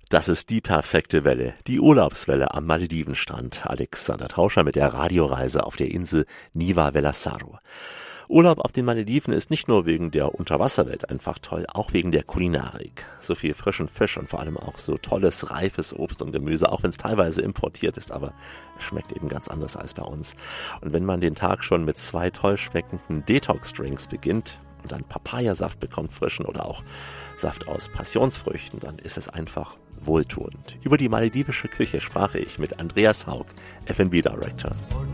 Das ist die perfekte Welle, die Urlaubswelle am Maledivenstrand. Alexander Tauscher mit der Radioreise auf der Insel Niva Velasaro. Urlaub auf den Malediven ist nicht nur wegen der Unterwasserwelt einfach toll, auch wegen der Kulinarik. So viel frischen Fisch und vor allem auch so tolles, reifes Obst und Gemüse, auch wenn es teilweise importiert ist, aber es schmeckt eben ganz anders als bei uns. Und wenn man den Tag schon mit 2 toll schmeckenden Detox-Drinks beginnt und dann Papayasaft bekommt, frischen oder auch Saft aus Passionsfrüchten, dann ist es einfach wohltuend. Über die maledivische Küche sprach ich mit Andreas Haug, F&B Director.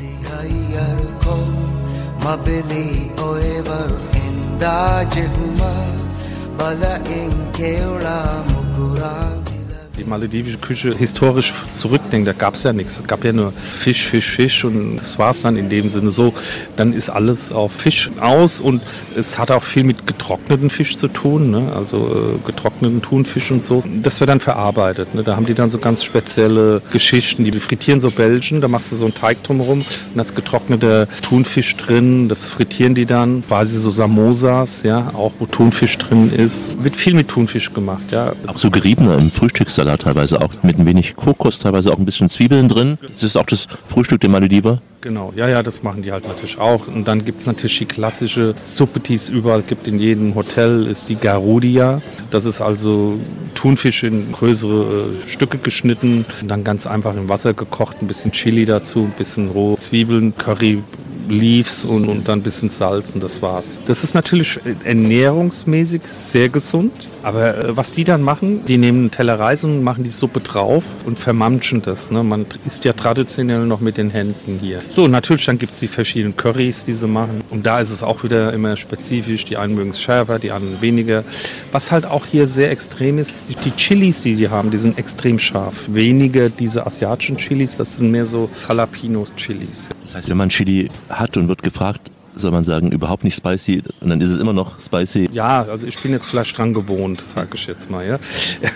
Die maledivische Küche historisch zurückdenkt, da gab es ja nichts. Es gab ja nur Fisch und das war es dann in dem Sinne so. Dann ist alles auf Fisch aus und es hat auch viel mit getrockneten Fisch zu tun, ne? Also getrockneten Thunfisch und so. Das wird dann verarbeitet, ne? Da haben die dann so ganz spezielle Geschichten. Die frittieren so Bällchen, da machst du so einen Teig drumherum und das getrocknete Thunfisch drin, das frittieren die dann, quasi so Samosas, ja, auch wo Thunfisch drin ist. Wird viel mit Thunfisch gemacht, ja. Auch so geriebener im Frühstückssalat teilweise auch mit ein wenig Kokos, teilweise auch ein bisschen Zwiebeln drin. Das ist auch das Frühstück der Malediver. Genau, ja, das machen die halt natürlich auch. Und dann gibt es natürlich die klassische Suppe, die es überall gibt, in jedem Hotel, ist die Garudia. Das ist also Thunfisch in größere Stücke geschnitten und dann ganz einfach im Wasser gekocht, ein bisschen Chili dazu, ein bisschen rohe Zwiebeln, Curry, Leaves und dann ein bisschen Salz und das war's. Das ist natürlich ernährungsmäßig sehr gesund, aber was die dann machen, die nehmen einen Teller Reis und machen die Suppe drauf und vermanschen das. Ne? Man isst ja traditionell noch mit den Händen hier. So, natürlich, dann gibt's die verschiedenen Currys, die sie machen und da ist es auch wieder immer spezifisch. Die einen mögen es schärfer, die anderen weniger. Was halt auch hier sehr extrem ist, die Chilis, die haben, die sind extrem scharf. Weniger diese asiatischen Chilis, das sind mehr so Jalapenos-Chilis. Das heißt, wenn man Chili hat und wird gefragt, soll man sagen, überhaupt nicht spicy und dann ist es immer noch spicy? Ja, also ich bin jetzt vielleicht dran gewohnt, sage ich jetzt mal. Ja.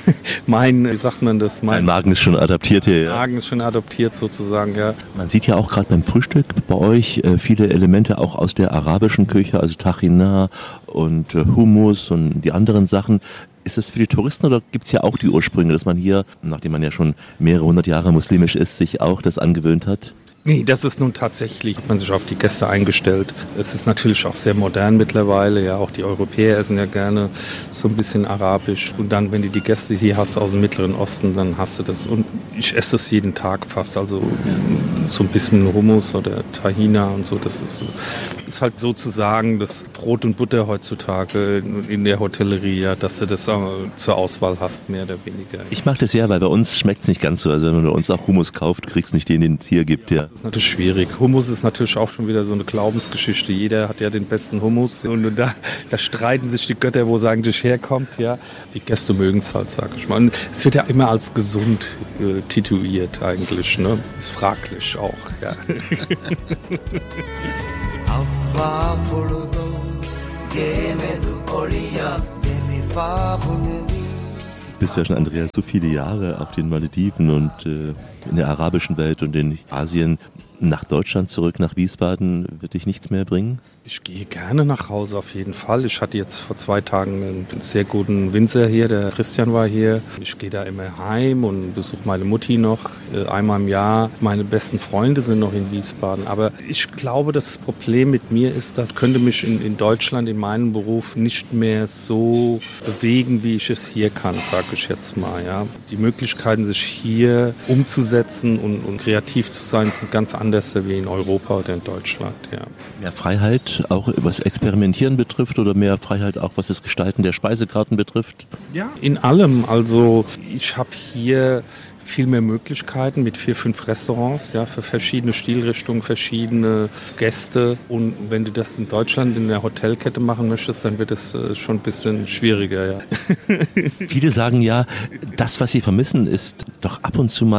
Wie sagt man das? Mein Magen ist schon adaptiert hier. Ja. Magen ist schon adaptiert sozusagen, ja. Man sieht ja auch gerade beim Frühstück bei euch viele Elemente auch aus der arabischen Küche, also Tajina und Hummus und die anderen Sachen. Ist das für die Touristen oder gibt es ja auch die Ursprünge, dass man hier, nachdem man ja schon mehrere hundert Jahre muslimisch ist, sich auch das angewöhnt hat? Nee, das ist nun tatsächlich, hat man sich auf die Gäste eingestellt. Es ist natürlich auch sehr modern mittlerweile, ja, auch die Europäer essen ja gerne so ein bisschen arabisch. Und dann, wenn du die Gäste hier hast aus dem Mittleren Osten, dann hast du das. Und ich esse das jeden Tag fast, also so ein bisschen Hummus oder Tahina und so. Das ist halt sozusagen das Brot und Butter heutzutage in der Hotellerie, ja, dass du das zur Auswahl hast, mehr oder weniger. Ich mag das ja, weil bei uns schmeckt es nicht ganz so. Also wenn du uns auch Hummus kauft, kriegst du nicht den es hier gibt, ja. Das ist natürlich schwierig. Hummus ist natürlich auch schon wieder so eine Glaubensgeschichte. Jeder hat ja den besten Hummus. Und da streiten sich die Götter, wo sagen, das herkommt. Ja. Die Gäste mögen es halt, sag ich mal. Und es wird ja immer als gesund tituliert eigentlich. Ne? Ist fraglich auch. Ja. Bist ja schon, Andreas, so viele Jahre auf den Malediven und in der arabischen Welt und in Asien. Nach Deutschland zurück, nach Wiesbaden, wird dich nichts mehr bringen? Ich gehe gerne nach Hause auf jeden Fall. Ich hatte jetzt vor 2 Tagen einen sehr guten Winzer hier, der Christian war hier. Ich gehe da immer heim und besuche meine Mutti noch einmal im Jahr. Meine besten Freunde sind noch in Wiesbaden. Aber ich glaube, das Problem mit mir ist, das könnte mich in Deutschland in meinem Beruf nicht mehr so bewegen, wie ich es hier kann, sage ich jetzt mal. Ja. Die Möglichkeiten, sich hier umzusetzen und kreativ zu sein, sind ganz anders wie in Europa oder in Deutschland. Ja. Mehr Freiheit, auch was Experimentieren betrifft oder mehr Freiheit auch was das Gestalten der Speisekarten betrifft? Ja, in allem. Also ich habe hier viel mehr Möglichkeiten mit 4, 5 Restaurants, ja, für verschiedene Stilrichtungen, verschiedene Gäste. Und wenn du das in Deutschland in der Hotelkette machen möchtest, dann wird es schon ein bisschen schwieriger, ja. Viele sagen ja, das, was sie vermissen, ist doch ab und zu mal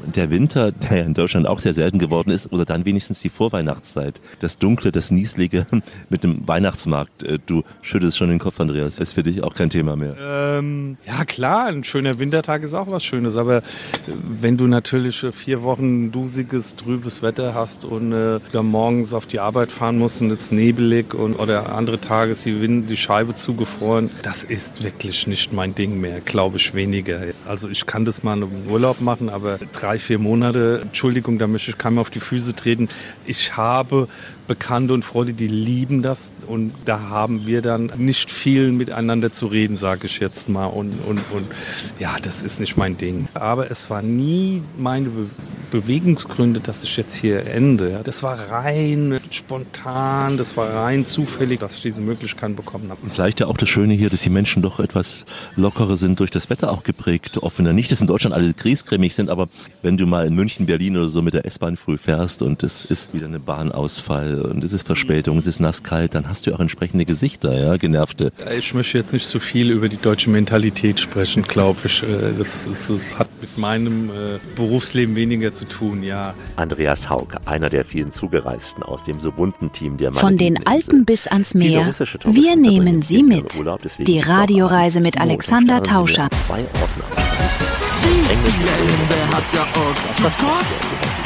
der Winter, der ja in Deutschland auch sehr selten geworden ist, oder dann wenigstens die Vorweihnachtszeit. Das Dunkle, das Nieslige mit dem Weihnachtsmarkt. Du schüttelst schon den Kopf, Andreas. Das ist für dich auch kein Thema mehr. Ja klar, ein schöner Wintertag ist auch was Schönes, aber wenn du natürlich 4 Wochen dusiges, trübes Wetter hast und dann morgens auf die Arbeit fahren musst und es nebelig oder andere Tage ist die Scheibe zugefroren, das ist wirklich nicht mein Ding mehr, glaube ich weniger. Also ich kann das mal im Urlaub machen, aber 3-4 Monate, Entschuldigung, da möchte ich keinem auf die Füße treten. Ich habe Bekannte und Freunde, die lieben das und da haben wir dann nicht viel miteinander zu reden, sage ich jetzt mal und ja, das ist nicht mein Ding. Aber es war nie meine Bewegungsgründe, dass ich jetzt hier ende. Das war rein spontan, das war rein zufällig, dass ich diese Möglichkeit bekommen habe. Und vielleicht ja auch das Schöne hier, dass die Menschen doch etwas lockerer sind, durch das Wetter auch geprägt. Offener. Nicht, dass in Deutschland alle griesgrämig sind, aber wenn du mal in München, Berlin oder so mit der S-Bahn früh fährst und es ist wieder eine Bahnausfall und es ist Verspätung, es ist nasskalt, dann hast du auch entsprechende Gesichter, ja, genervte. Ich möchte jetzt nicht so viel über die deutsche Mentalität sprechen, glaube ich. Das hat mit meinem Berufsleben weniger zu tun, ja. Andreas Haug, einer der vielen Zugereisten aus dem so bunten Team der Von den Alpen bis ans Meer, wir nehmen Sie mit. Die Radioreise mit Alexander Tauscher. Zwei Orten. Die Länder hat der Ort.